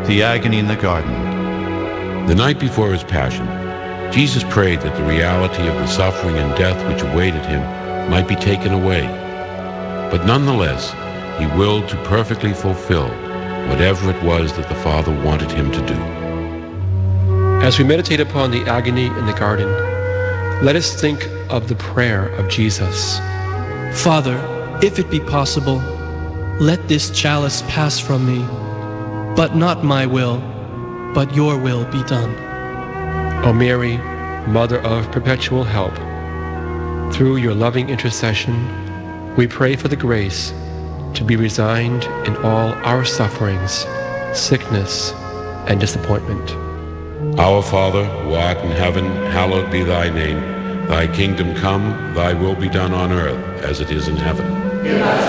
the agony in the garden. The night before his passion, Jesus prayed that the reality of the suffering and death which awaited him might be taken away. But nonetheless, he willed to perfectly fulfill whatever it was that the Father wanted him to do. As we meditate upon the agony in the garden, let us think of the prayer of Jesus. Father, if it be possible, let this chalice pass from me, but not my will, but your will be done. O Mary, Mother of perpetual help, through your loving intercession, we pray for the grace to be resigned in all our sufferings, sickness, and disappointment. Our Father, who art in heaven, hallowed be thy name. Thy kingdom come, thy will be done on earth as it is in heaven.